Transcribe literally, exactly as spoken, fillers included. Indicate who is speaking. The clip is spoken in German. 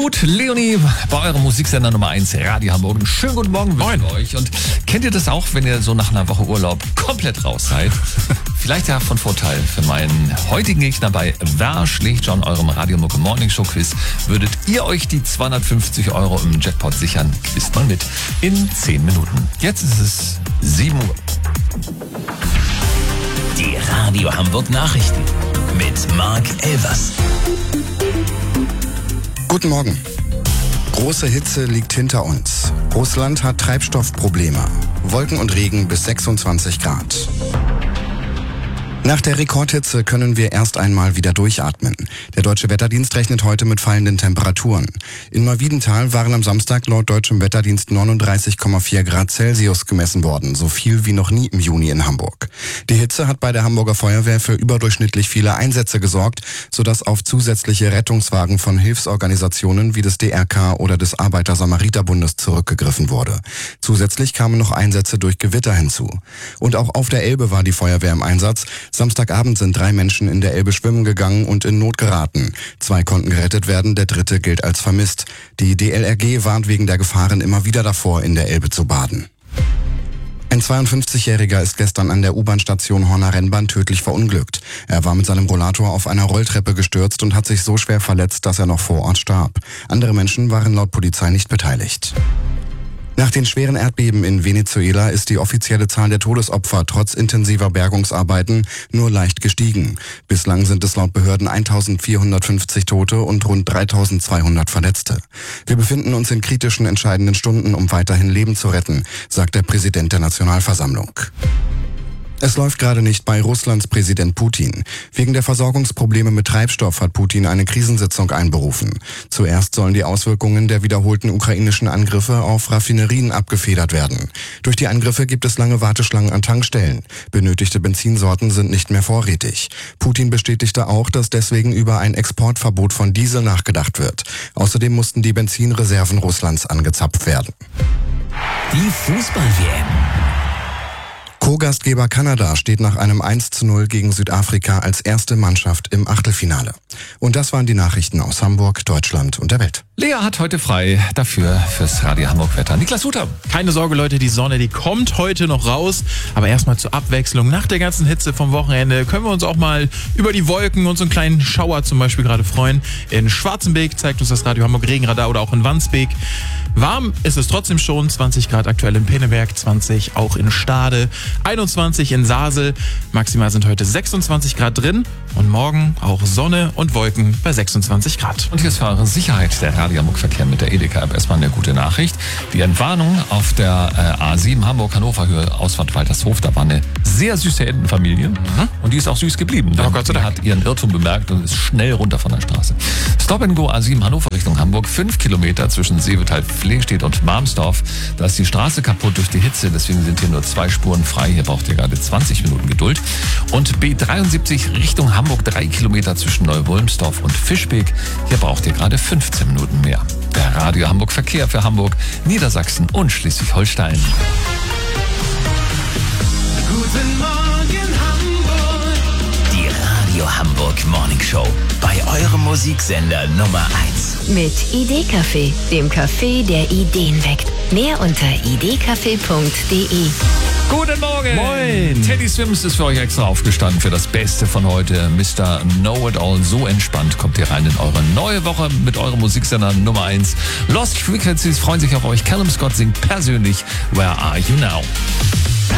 Speaker 1: Gut, Leonie, bei eurem Musiksender Nummer eins, Radio Hamburg. Einen schönen guten Morgen wünschen wir euch. Und kennt ihr das auch, wenn ihr so nach einer Woche Urlaub komplett raus seid? Vielleicht ja von Vorteil für meinen heutigen Gegner bei Wer schlägt John, eurem Radio Mucke Morning Show Quiz. Würdet ihr euch die zweihundertfünfzig Euro im Jackpot sichern? Quizt mal mit in zehn Minuten. Jetzt ist es sieben Uhr.
Speaker 2: Die Radio Hamburg Nachrichten mit Mark Elvers.
Speaker 3: Guten Morgen. Große Hitze liegt hinter uns. Russland hat Treibstoffprobleme. Wolken und Regen bis sechsundzwanzig Grad. Nach der Rekordhitze können wir erst einmal wieder durchatmen. Der Deutsche Wetterdienst rechnet heute mit fallenden Temperaturen. In Neuwiedental waren am Samstag laut Deutschem Wetterdienst neununddreißig Komma vier Grad Celsius gemessen worden, so viel wie noch nie im Juni in Hamburg. Die Hitze hat bei der Hamburger Feuerwehr für überdurchschnittlich viele Einsätze gesorgt, sodass auf zusätzliche Rettungswagen von Hilfsorganisationen wie des D R K oder des Arbeiter-Samariter-Bundes zurückgegriffen wurde. Zusätzlich kamen noch Einsätze durch Gewitter hinzu. Und auch auf der Elbe war die Feuerwehr im Einsatz. Samstagabend sind drei Menschen in der Elbe schwimmen gegangen und in Not geraten. Zwei konnten gerettet werden, der dritte gilt als vermisst. Die D L R G warnt wegen der Gefahren immer wieder davor, in der Elbe zu baden. Ein zweiundfünfzigjähriger ist gestern an der U-Bahn-Station Horner Rennbahn tödlich verunglückt. Er war mit seinem Rollator auf einer Rolltreppe gestürzt und hat sich so schwer verletzt, dass er noch vor Ort starb. Andere Menschen waren laut Polizei nicht beteiligt. Nach den schweren Erdbeben in Venezuela ist die offizielle Zahl der Todesopfer trotz intensiver Bergungsarbeiten nur leicht gestiegen. Bislang sind es laut Behörden eintausendvierhundertfünfzig Tote und rund dreitausendzweihundert Verletzte. Wir befinden uns in kritischen, entscheidenden Stunden, um weiterhin Leben zu retten, sagt der Präsident der Nationalversammlung. Es läuft gerade nicht bei Russlands Präsident Putin. Wegen der Versorgungsprobleme mit Treibstoff hat Putin eine Krisensitzung einberufen. Zuerst sollen die Auswirkungen der wiederholten ukrainischen Angriffe auf Raffinerien abgefedert werden. Durch die Angriffe gibt es lange Warteschlangen an Tankstellen. Benötigte Benzinsorten sind nicht mehr vorrätig. Putin bestätigte auch, dass deswegen über ein Exportverbot von Diesel nachgedacht wird. Außerdem mussten die Benzinreserven Russlands angezapft werden.
Speaker 2: Die Fußball-W M.
Speaker 3: Co-Gastgeber Kanada steht nach einem eins zu null gegen Südafrika als erste Mannschaft im Achtelfinale. Und das waren die Nachrichten aus Hamburg, Deutschland und der Welt.
Speaker 1: Lea hat heute frei, dafür fürs Radio Hamburg Wetter. Niklas Huter.
Speaker 4: Keine Sorge, Leute, die Sonne, die kommt heute noch raus. Aber erstmal zur Abwechslung. Nach der ganzen Hitze vom Wochenende können wir uns auch mal über die Wolken und so einen kleinen Schauer zum Beispiel gerade freuen. In Schwarzenbeek zeigt uns das Radio Hamburg Regenradar oder auch in Wandsbek. Warm ist es trotzdem schon, zwanzig Grad aktuell in Pinneberg, zwanzig auch in Stade, einundzwanzig in Sasel. Maximal sind heute sechsundzwanzig Grad drin und morgen auch Sonne und Wolken bei sechsundzwanzig Grad.
Speaker 1: Und hier ist für eure Sicherheit der Radio Hamburg Verkehr mit der Edeka-App erstmal eine gute Nachricht. Die Entwarnung auf der äh, A sieben Hamburg-Hannover-Höhe, Ausfahrt Waltershof, da war eine sehr süße Entenfamilie. Mhm. Und die ist auch süß geblieben.
Speaker 4: Oh, Gott sei Dank.
Speaker 1: Die hat ihren Irrtum bemerkt und ist schnell runter von der Straße. Stop and Go A sieben Hannover Richtung Hamburg, fünf Kilometer zwischen Seevetal, Pflegstedt und Marmsdorf. Da ist die Straße kaputt durch die Hitze, deswegen sind hier nur zwei Spuren frei. Hier braucht ihr gerade zwanzig Minuten Geduld. Und B dreiundsiebzig Richtung Hamburg, drei Kilometer zwischen Neu-Wulmsdorf und Fischbeek. Hier braucht ihr gerade fünfzehn Minuten mehr. Der Radio Hamburg Verkehr für Hamburg, Niedersachsen und Schleswig-Holstein.
Speaker 2: Guten Morgen Hamburg. Die Radio Hamburg Morning Show. Bei eurem Musiksender Nummer eins.
Speaker 5: Mit Idee-Café, dem Café, der Ideen weckt. Mehr unter idee-café punkt de.
Speaker 1: Guten Morgen!
Speaker 4: Moin!
Speaker 1: Teddy Swims ist für euch extra aufgestanden für das Beste von heute. Mister Know-It-All, so entspannt kommt ihr rein in eure neue Woche mit eurem Musiksender Nummer eins. Lost Frequencies freuen sich auf euch. Callum Scott singt persönlich Where Are You Now?